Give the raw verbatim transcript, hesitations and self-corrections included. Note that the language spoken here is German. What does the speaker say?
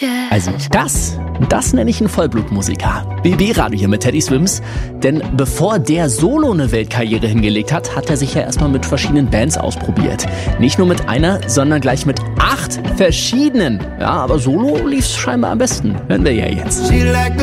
Also das, das nenne ich einen Vollblutmusiker. B B-Radio hier mit Teddy Swims. Denn bevor der Solo eine Weltkarriere hingelegt hat, hat er sich ja erstmal mit verschiedenen Bands ausprobiert. Nicht nur mit einer, sondern gleich mit acht verschiedenen. Ja, aber Solo lief's scheinbar am besten. Hören wir ja jetzt.